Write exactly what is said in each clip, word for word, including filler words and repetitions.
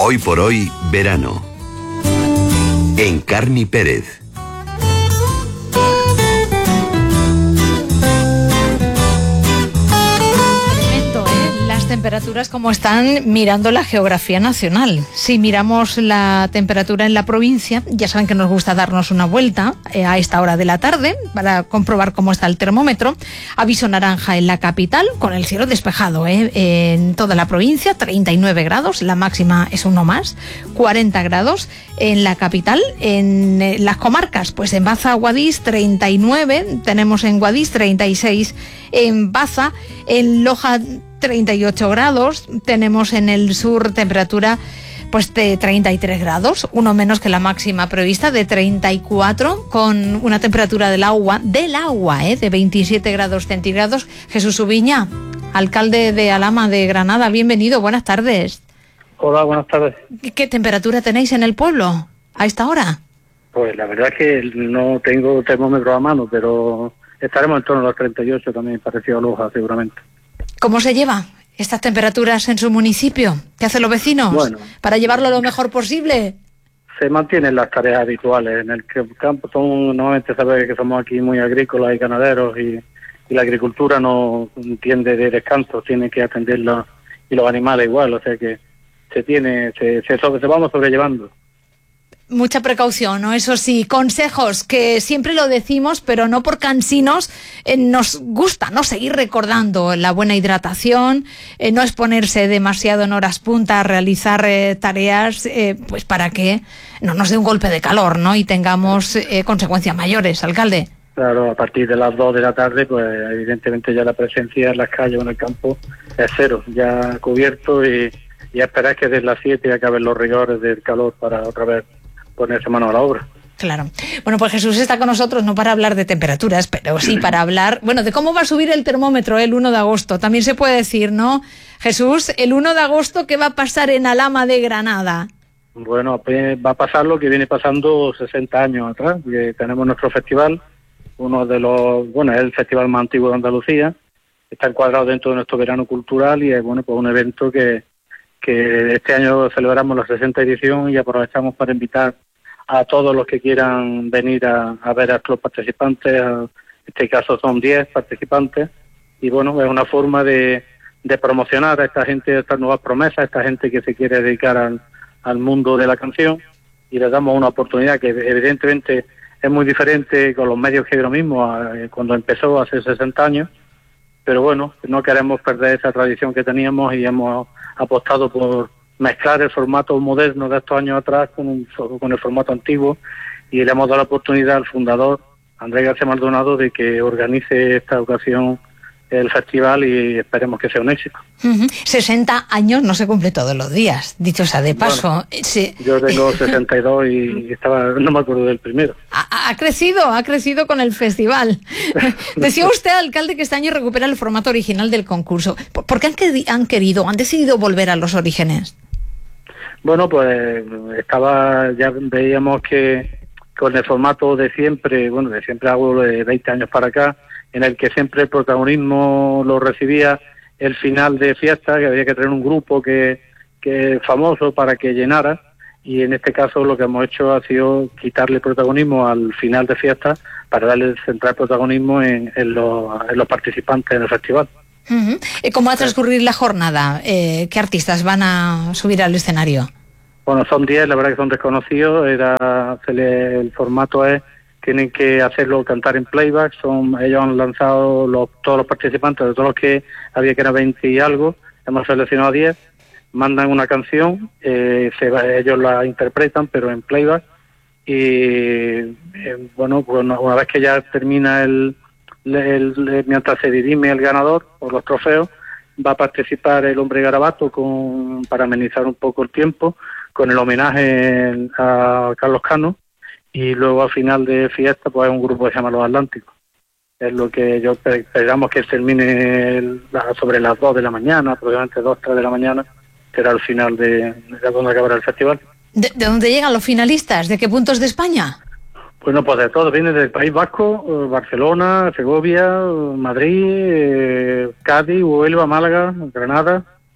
Hoy por hoy, verano. En Carni Pérez. Temperaturas como están mirando la geografía nacional. Si miramos la temperatura en la provincia, ya saben que nos gusta darnos una vuelta eh, a esta hora de la tarde para comprobar cómo está el termómetro. Aviso naranja en la capital, con el cielo despejado eh, en toda la provincia, treinta y nueve grados, la máxima es uno más, cuarenta grados en la capital. En eh, las comarcas, pues en Baza, Guadix, treinta y nueve, tenemos en Guadix treinta y seis en Baza, en Loja treinta y ocho grados, tenemos en el sur temperatura pues de treinta y tres grados, uno menos que la máxima prevista de treinta y cuatro, con una temperatura del agua, del agua, ¿eh? de veintisiete grados centígrados. Jesús Ubiña, alcalde de Alhama de Granada, bienvenido, buenas tardes. Hola, buenas tardes. ¿Qué temperatura tenéis en el pueblo a esta hora? Pues la verdad es que no tengo termómetro a mano, pero estaremos en torno a los treinta y ocho también, parecido a Loja seguramente. ¿Cómo se lleva estas temperaturas en su municipio? ¿Qué hacen los vecinos bueno, para llevarlo lo mejor posible? Se mantienen las tareas habituales. En el campo son, normalmente sabes que somos aquí muy agrícolas y ganaderos y, y la agricultura no entiende de descanso, tiene que atenderla, y los animales igual, o sea que se tiene, se, se, sobre, se vamos sobrellevando. Mucha precaución, ¿no? Eso sí, consejos que siempre lo decimos, pero no por cansinos, eh, nos gusta, ¿no? Seguir recordando la buena hidratación, eh, no exponerse demasiado en horas punta a realizar eh, tareas, eh, pues para que no nos dé un golpe de calor, ¿no? Y tengamos eh, consecuencias mayores, alcalde. Claro, a partir de las dos de la tarde, pues evidentemente ya la presencia en las calles o en el campo es cero, ya cubierto, y, y a esperar que desde las siete acaben los rigores del calor para otra vez ponerse mano a la obra. Claro. Bueno, pues Jesús está con nosotros no para hablar de temperaturas, pero sí para hablar, bueno, de cómo va a subir el termómetro el uno de agosto. También se puede decir, ¿no? Jesús, el uno de agosto, ¿qué va a pasar en Alhama de Granada? Bueno, pues va a pasar lo que viene pasando sesenta años atrás, que tenemos nuestro festival, uno de los, bueno, es el festival más antiguo de Andalucía, está encuadrado dentro de nuestro verano cultural y es, bueno, pues un evento que que este año celebramos la sesenta edición y aprovechamos para invitar a todos los que quieran venir a, a ver a los participantes. A, en este caso son diez participantes y bueno, es una forma de, de promocionar a esta gente, a estas nuevas promesas, a esta gente que se quiere dedicar al, al mundo de la canción, y les damos una oportunidad que evidentemente es muy diferente con los medios que hay ahora mismo a, cuando empezó hace sesenta años, pero bueno, no queremos perder esa tradición que teníamos y hemos apostado por mezclar el formato moderno de estos años atrás con, un, con el formato antiguo, y le hemos dado la oportunidad al fundador, Andrés García Maldonado, de que organice esta ocasión el festival y esperemos que sea un éxito. Uh-huh. sesenta años no se cumple todos los días, dicho sea de paso. Bueno, sí. Yo tengo sesenta y dos y estaba, no me acuerdo del primero. Ha, ha crecido, ha crecido con el festival. Decía usted, alcalde, que este año recupera el formato original del concurso. ¿Por, por qué han, que, han querido, han decidido volver a los orígenes? Bueno, pues estaba, ya veíamos que con el formato de siempre, bueno, de siempre hago de veinte años para acá, en el que siempre el protagonismo lo recibía el final de fiesta, que había que tener un grupo que, que famoso para que llenara, y en este caso lo que hemos hecho ha sido quitarle protagonismo al final de fiesta para darle el central protagonismo en, en, los, en los participantes del festival. Uh-huh. ¿Cómo va a transcurrir la jornada? Eh, ¿Qué artistas van a subir al escenario? Bueno, son diez, la verdad que son desconocidos. Era, se le, el formato es, tienen que hacerlo cantar en playback. Son, ellos han lanzado los, todos los participantes, de todos los que había, que eran veinte y algo, hemos seleccionado a diez, mandan una canción, eh, se, ellos la interpretan, pero en playback, y eh, bueno, pues una, una vez que ya termina el, el, el, mientras se dirime el ganador por los trofeos, va a participar el hombre garabato con, para amenizar un poco el tiempo, con el homenaje a Carlos Cano, y luego al final de fiesta pues hay un grupo que se llama Los Atlánticos. Es lo que yo esperamos que termine el, sobre las dos de la mañana, aproximadamente dos, tres de la mañana, será el final de, de donde acabará el festival. ¿De, ¿De dónde llegan los finalistas? ¿De qué puntos de España? Bueno, pues de todo, viene del País Vasco, Barcelona, Segovia, Madrid, eh, Cádiz, Huelva, Málaga, Granada.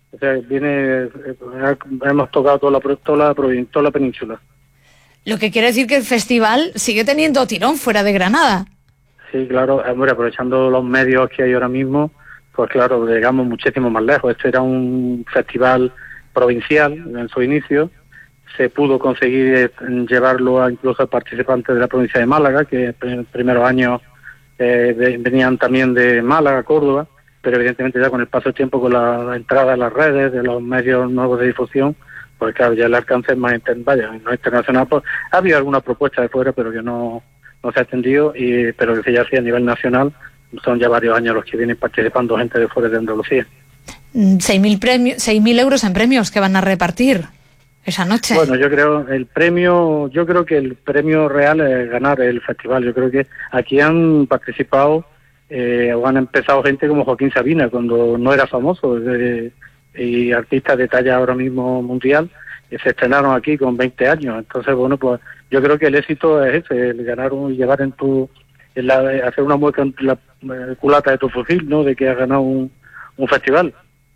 O sea, viene, hemos tocado toda la, toda la, toda la península. Lo que quiere decir que el festival sigue teniendo tirón fuera de Granada. Sí, claro, hombre, aprovechando los medios que hay ahora mismo, pues claro, llegamos muchísimo más lejos. Este era un festival provincial en su inicio. Se pudo conseguir llevarlo a incluso a participantes de la provincia de Málaga, que en los primeros años eh, venían también de Málaga, Córdoba, pero evidentemente ya con el paso del tiempo, con la, la entrada de las redes, de los medios nuevos de difusión, pues claro, ya el alcance es más inter, vaya, no internacional. Pues, ha habido alguna propuesta de fuera, pero que no, no se ha atendido, y, pero que ya sí a nivel nacional son ya varios años los que vienen participando gente de fuera de Andalucía. seis mil premios, seis mil euros en premios que van a repartir esa noche. Bueno, yo creo el premio, yo creo que el premio real es ganar el festival. Yo creo que aquí han participado eh, o han empezado gente como Joaquín Sabina cuando no era famoso, eh, y artistas de talla ahora mismo mundial, que se estrenaron aquí con veinte años. Entonces, bueno, pues yo creo que el éxito es ese, el ganar un, llevar en tu, en la, hacer una mueca en la eh, culata de tu fusil, ¿no? De que has ganado un, un festival.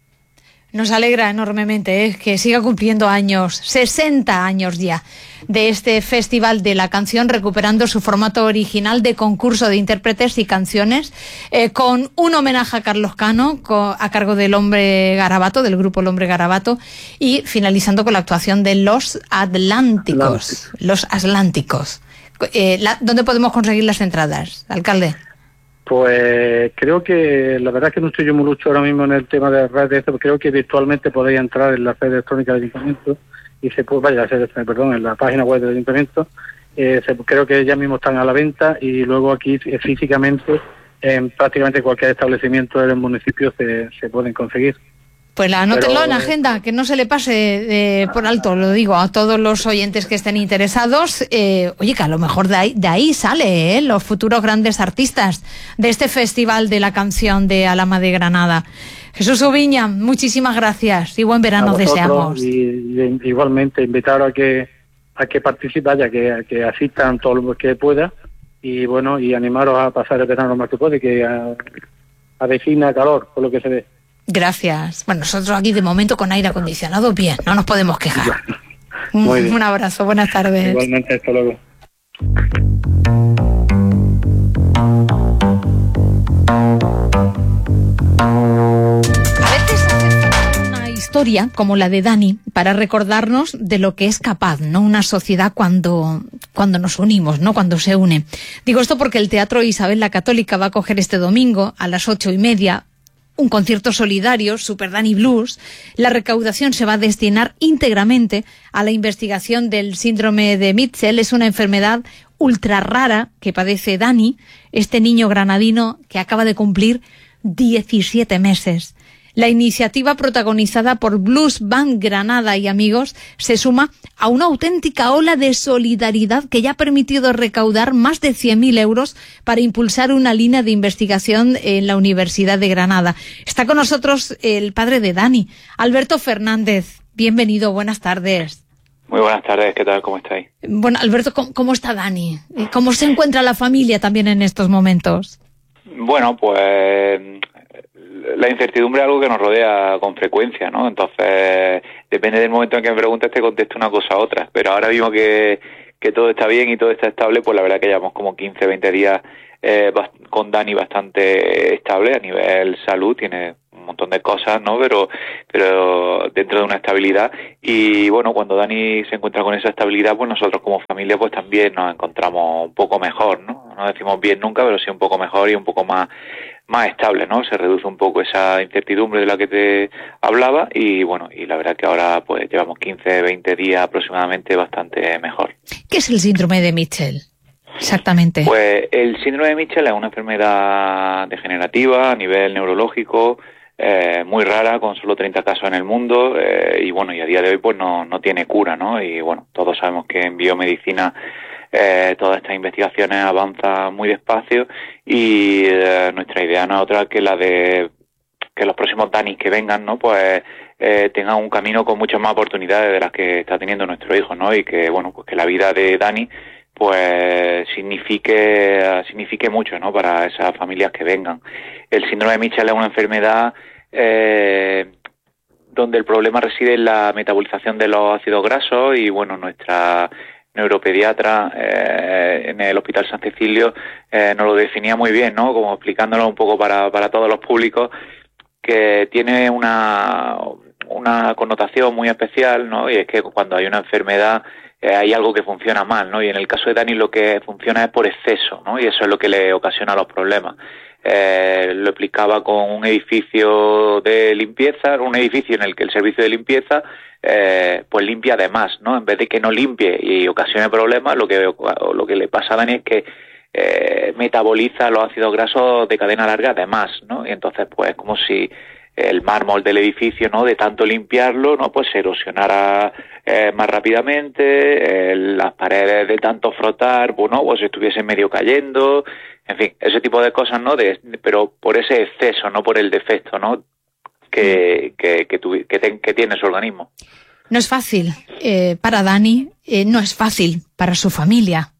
Nos alegra enormemente ¿eh? que siga cumpliendo años, sesenta años ya, de este Festival de la Canción, recuperando su formato original de concurso de intérpretes y canciones, eh, con un homenaje a Carlos Cano, con, a cargo del Hombre Garabato, del grupo El Hombre Garabato, y finalizando con la actuación de Los Atlánticos. Atlántico. Los Atlánticos. Eh, la, ¿Dónde podemos conseguir las entradas, alcalde? Pues creo que, la verdad es que no estoy yo muy lucho ahora mismo en el tema de redes, pero creo que virtualmente podéis entrar en la red electrónica del Ayuntamiento y se puede, vaya, perdón, en la página web del Ayuntamiento. Eh, se, creo que ya mismo están a la venta, y luego aquí físicamente en prácticamente cualquier establecimiento del municipio se, se pueden conseguir. Pues la anótenlo Pero, en la agenda, que no se le pase eh, por alto, lo digo a todos los oyentes que estén interesados. Eh, oye, que a lo mejor de ahí, de ahí sale eh, los futuros grandes artistas de este Festival de la Canción de Alhama de Granada. Jesús Ubiña, muchísimas gracias y buen verano deseamos. Y, y, igualmente invitar a que a que participen, ya que, a que asistan todos los que puedan, y bueno, y animaros a pasar el verano más que puede, que a, a vecina calor, por lo que se ve. Gracias. Bueno, nosotros aquí de momento con aire acondicionado, bien, no nos podemos quejar. Muy bien. Un abrazo, buenas tardes. Igualmente, hasta luego. A veces hace falta una historia como la de Dani para recordarnos de lo que es capaz, ¿no? Una sociedad cuando, cuando nos unimos, ¿no? Cuando se une. Digo esto porque el Teatro Isabel la Católica va a coger este domingo a las ocho y media un concierto solidario, Super Dani Blues. La recaudación se va a destinar íntegramente a la investigación del síndrome de Mitchell. Es una enfermedad ultra rara que padece Dani, este niño granadino que acaba de cumplir diecisiete meses. La iniciativa, protagonizada por Blues Band Granada y amigos, se suma a una auténtica ola de solidaridad que ya ha permitido recaudar más de cien mil euros para impulsar una línea de investigación en la Universidad de Granada. Está con nosotros el padre de Dani, Alberto Fernández. Bienvenido, buenas tardes. Muy buenas tardes, ¿qué tal? ¿Cómo estáis? Bueno, Alberto, ¿cómo, cómo está Dani? ¿Cómo se encuentra la familia también en estos momentos? Bueno, pues la incertidumbre es algo que nos rodea con frecuencia, ¿no? Entonces, depende del momento en que me preguntes, te contesto una cosa u otra. Pero ahora mismo que, que todo está bien y todo está estable, pues la verdad que llevamos como quince, veinte días eh, con Dani bastante estable a nivel salud. Tiene un montón de cosas, ¿no? Pero, pero dentro de una estabilidad. Y bueno, cuando Dani se encuentra con esa estabilidad, pues nosotros como familia pues también nos encontramos un poco mejor, ¿no? No decimos bien nunca, pero sí un poco mejor y un poco más más estable, ¿no? Se reduce un poco esa incertidumbre de la que te hablaba y bueno, y la verdad que ahora pues llevamos quince, veinte días aproximadamente bastante mejor. ¿Qué es el síndrome de Mitchell? Exactamente. Pues el síndrome de Mitchell es una enfermedad degenerativa a nivel neurológico, eh, muy rara, con solo treinta casos en el mundo, eh, y bueno, y a día de hoy pues no, no tiene cura, ¿no? Y bueno, todos sabemos que en biomedicina Eh, todas estas investigaciones avanzan muy despacio y eh, nuestra idea no es otra que la de que los próximos Danis que vengan, ¿no? Pues eh, tengan un camino con muchas más oportunidades de las que está teniendo nuestro hijo, ¿no? Y que bueno, pues que la vida de Dani pues signifique signifique mucho, ¿no? Para esas familias que vengan. El síndrome de Mitchell es una enfermedad eh, donde el problema reside en la metabolización de los ácidos grasos y bueno, nuestra neuropediatra eh, en el Hospital San Cecilio eh, nos lo definía muy bien, ¿no? Como explicándolo un poco para, para todos los públicos, que tiene una, una connotación muy especial, ¿no? Y es que cuando hay una enfermedad eh, hay algo que funciona mal, ¿no? Y en el caso de Dani lo que funciona es por exceso, ¿no? Y eso es lo que le ocasiona los problemas. Eh, lo explicaba con un edificio de limpieza, un edificio en el que el servicio de limpieza eh, pues limpia de más, ¿no? En vez de que no limpie y ocasione problemas, lo que lo que le pasa a Dani es que eh, metaboliza los ácidos grasos de cadena larga de más, ¿no? Y entonces pues como si el mármol del edificio, ¿no? De tanto limpiarlo, ¿no? Pues se erosionara eh, más rápidamente, eh, las paredes de tanto frotar, bueno, pues estuviesen medio cayendo, en fin, ese tipo de cosas, ¿no? De, pero por ese exceso, no por el defecto, ¿no? Que, que, que, tu, que, te, que tiene su organismo. No es fácil eh, para Dani, eh, no es fácil para su familia.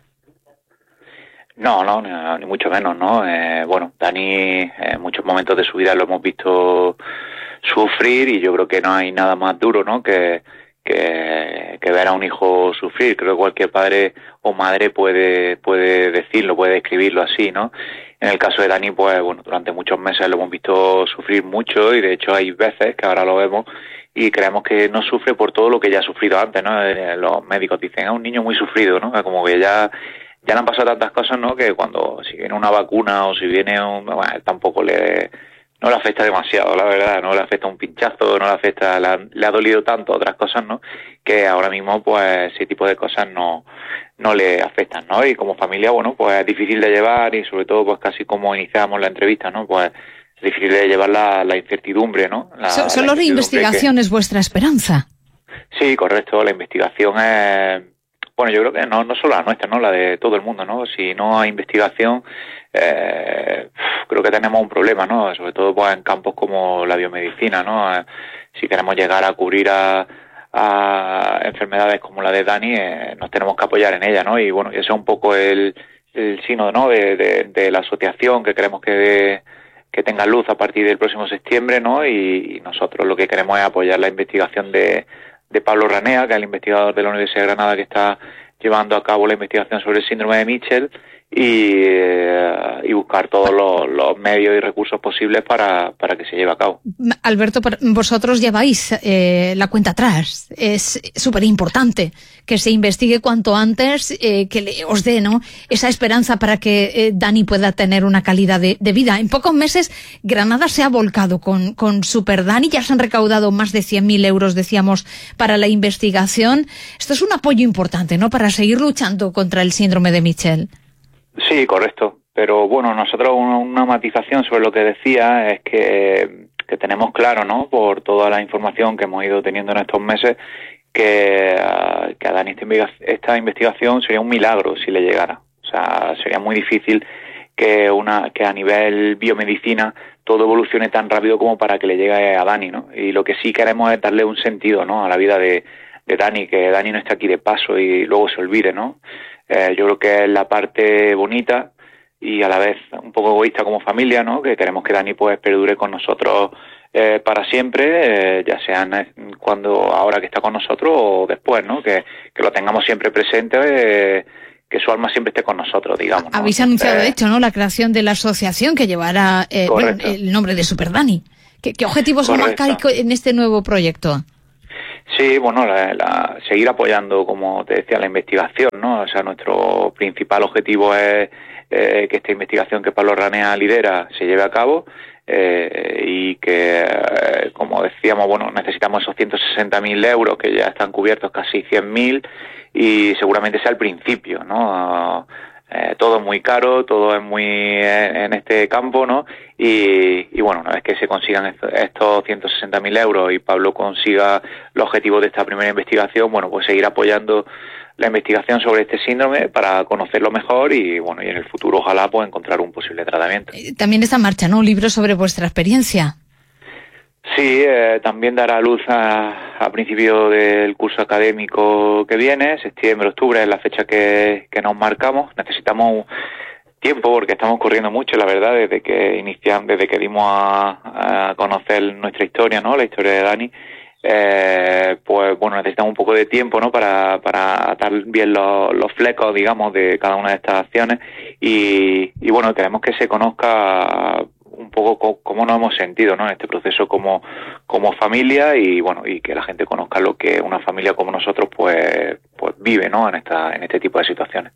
No, no, ni, ni mucho menos, ¿no? Eh, bueno, Dani en muchos momentos de su vida lo hemos visto sufrir y yo creo que no hay nada más duro, ¿no? Que, que, que ver a un hijo sufrir. Creo que cualquier padre o madre puede, puede decirlo, puede describirlo así, ¿no? En el caso de Dani, pues bueno, durante muchos meses lo hemos visto sufrir mucho y de hecho hay veces que ahora lo vemos y creemos que no sufre por todo lo que ya ha sufrido antes, ¿no? Los médicos dicen, es un niño muy sufrido, ¿no? Como que ya... Ya le han pasado tantas cosas, ¿no? Que cuando, si viene una vacuna o si viene un... Bueno, tampoco le... No le afecta demasiado, la verdad. No le afecta un pinchazo, no le afecta... Le ha, le ha dolido tanto otras cosas, ¿no? Que ahora mismo, pues, ese tipo de cosas no, no le afectan, ¿no? Y como familia, bueno, pues es difícil de llevar y sobre todo, pues casi como iniciamos la entrevista, ¿no? Pues es difícil de llevar la, la incertidumbre, ¿no? La, ¿Son, son las investigaciones que... vuestra esperanza? Sí, correcto. La investigación es... Bueno, yo creo que no, no solo la nuestra, ¿no? La de todo el mundo, ¿no? Si no hay investigación, eh, creo que tenemos un problema, ¿no? Sobre todo pues, en campos como la biomedicina, ¿no? Eh, si queremos llegar a cubrir a, a enfermedades como la de Dani, eh, nos tenemos que apoyar en ella, ¿no? Y bueno, ese es un poco el, el signo, ¿no? De, de, de la asociación que queremos que, de, que tenga luz a partir del próximo septiembre, ¿no? Y, y nosotros lo que queremos es apoyar la investigación de de Pablo Ranea, que es el investigador de la Universidad de Granada que está llevando a cabo la investigación sobre el síndrome de Mitchell y, eh, y buscar todos los, los medios y recursos posibles para, para que se lleve a cabo. Alberto, vosotros lleváis eh, la cuenta atrás. Es súper importante que se investigue cuanto antes, eh, que le, os dé, ¿no?, esa esperanza para que eh, Dani pueda tener una calidad de, de vida. En pocos meses Granada se ha volcado con, con Super Dani, ya se han recaudado más de cien mil euros, decíamos, para la investigación. Esto es un apoyo importante, ¿no?, para seguir luchando contra el síndrome de Mitchell. Sí, correcto. Pero bueno, nosotros una, una matización sobre lo que decía es que, que tenemos claro, ¿no?, por toda la información que hemos ido teniendo en estos meses, que, uh, que a Dani esta, esta investigación sería un milagro si le llegara. O sea, sería muy difícil que una que a nivel biomedicina todo evolucione tan rápido como para que le llegue a Dani, ¿no? Y lo que sí queremos es darle un sentido, ¿no?, a la vida de, de Dani, que Dani no esté aquí de paso y luego se olvide, ¿no? Eh, yo creo que es la parte bonita y a la vez un poco egoísta como familia, ¿no?, que queremos que Dani pues perdure con nosotros eh, para siempre, eh, ya sea cuando ahora que está con nosotros o después, ¿no?, que, que lo tengamos siempre presente, eh, que su alma siempre esté con nosotros, digamos, ¿no? Habéis anunciado, eh, de hecho, ¿no?, la creación de la asociación que llevará eh, bueno, el nombre de Super Dani. ¿Qué, qué objetivos os marcáis en este nuevo proyecto? Sí, bueno, la, la, seguir apoyando, como te decía, la investigación, ¿no? O sea, nuestro principal objetivo es eh, que esta investigación que Pablo Ranea lidera se lleve a cabo eh, y que, eh, como decíamos, bueno, necesitamos esos ciento sesenta mil euros que ya están cubiertos, casi cien mil, y seguramente sea el principio, ¿no? Eh, todo es muy caro, todo es muy en, en este campo, ¿no? Y, y bueno, una vez que se consigan estos, estos ciento sesenta mil euros y Pablo consiga los objetivos de esta primera investigación, bueno, pues seguir apoyando la investigación sobre este síndrome para conocerlo mejor y bueno, y en el futuro ojalá pues encontrar un posible tratamiento. También está en marcha, ¿no?, un libro sobre vuestra experiencia. Sí, eh, también dará luz a, a principio del curso académico que viene, septiembre, octubre, es la fecha que, que nos marcamos. Necesitamos tiempo, porque estamos corriendo mucho, la verdad, desde que iniciamos, desde que dimos a, a conocer nuestra historia, ¿no? La historia de Dani. Eh, pues bueno, necesitamos un poco de tiempo, ¿no? Para, para atar bien los, los flecos, digamos, de cada una de estas acciones y, y bueno, queremos que se conozca un poco co- cómo nos hemos sentido, ¿no? En este proceso como, como familia y bueno, y que la gente conozca lo que una familia como nosotros pues, pues vive, ¿no? En esta, en este tipo de situaciones.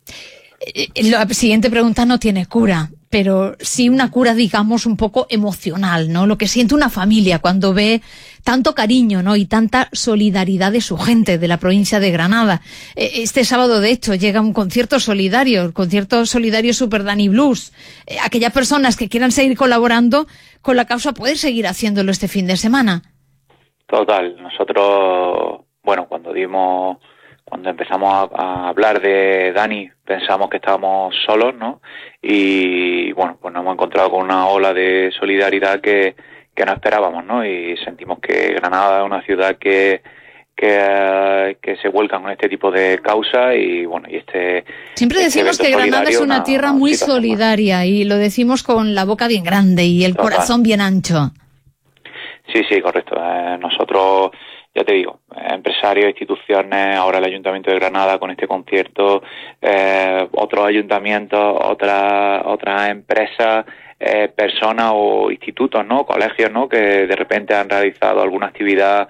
La siguiente pregunta no tiene cura, pero sí una cura, digamos, un poco emocional, ¿no? Lo que siente una familia cuando ve tanto cariño, ¿no? Y tanta solidaridad de su gente, de la provincia de Granada. Este sábado, de hecho, llega un concierto solidario, el concierto solidario Super Dani Blues. Aquellas personas que quieran seguir colaborando con la causa pueden seguir haciéndolo este fin de semana. Total. Nosotros, bueno, cuando dimos... Cuando empezamos a, a hablar de Dani, pensamos que estábamos solos, ¿no? Y bueno, pues nos hemos encontrado con una ola de solidaridad que, que no esperábamos, ¿no? Y sentimos que Granada es una ciudad que, que, que se vuelca con este tipo de causas y bueno, y este... Siempre decimos este que Granada es una, una tierra una muy solidaria más. Y lo decimos con la boca bien grande y el Total. Corazón bien ancho. Sí, sí, correcto. Eh, nosotros... Ya te digo, empresarios, instituciones, ahora el Ayuntamiento de Granada con este concierto, eh, otros ayuntamientos, otras otras empresas, eh, personas o institutos, ¿no? Colegios, ¿no? Que de repente han realizado alguna actividad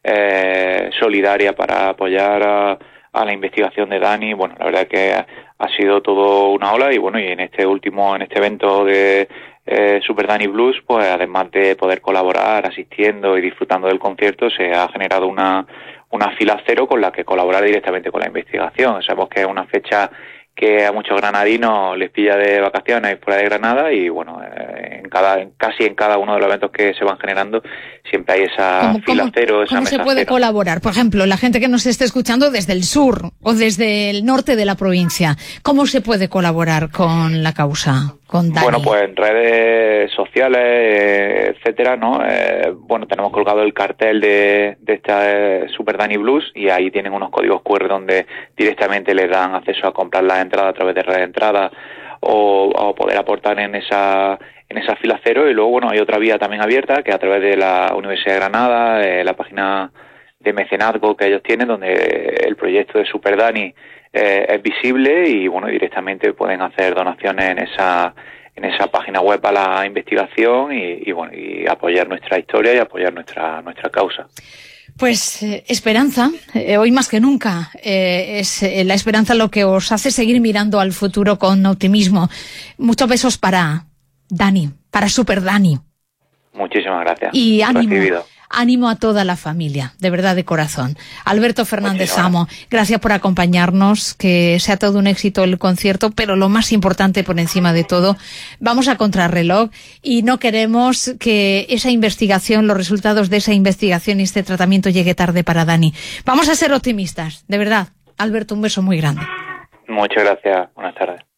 eh, solidaria para apoyar a, a la investigación de Dani. Bueno, la verdad es que ha, ha sido todo una ola y bueno, y en este último, en este evento de Eh, Super Dani Blues, pues además de poder colaborar asistiendo y disfrutando del concierto, se ha generado una, una fila cero con la que colaborar directamente con la investigación. Sabemos que es una fecha que a muchos granadinos les pilla de vacaciones fuera de Granada y bueno, eh, en cada, en casi en cada uno de los eventos que se van generando siempre hay esa ¿Cómo, fila cómo, cero, esa ¿cómo mesa se puede cero? Colaborar? Por ejemplo, la gente que nos esté escuchando desde el sur o desde el norte de la provincia, ¿cómo se puede colaborar con la causa? Con Dani. Bueno, pues en redes sociales, eh, etcétera, ¿no? Eh, bueno, tenemos colgado el cartel de, de esta eh, Super Dani Blues y ahí tienen unos códigos cu erre donde directamente les dan acceso a comprar las entradas a través de red de entrada o, o poder aportar en esa en esa fila cero. Y luego, bueno, hay otra vía también abierta que a través de la Universidad de Granada, eh, la página de mecenazgo que ellos tienen, donde el proyecto de Super Dani eh, es visible y bueno, directamente pueden hacer donaciones en esa en esa página web a la investigación y, y bueno, y apoyar nuestra historia y apoyar nuestra nuestra causa. Pues eh, esperanza, eh, hoy más que nunca, eh, es eh, la esperanza lo que os hace seguir mirando al futuro con optimismo. Muchos besos para Dani, para Super Dani. Muchísimas gracias. Y ánimo, Recibido. ánimo a toda la familia, de verdad, de corazón. Alberto Fernández Samo, gracias por acompañarnos, que sea todo un éxito el concierto, pero lo más importante por encima de todo, vamos a contrarreloj y no queremos que esa investigación, los resultados de esa investigación y este tratamiento llegue tarde para Dani. Vamos a ser optimistas, de verdad. Alberto, un beso muy grande. Muchas gracias. Buenas tardes.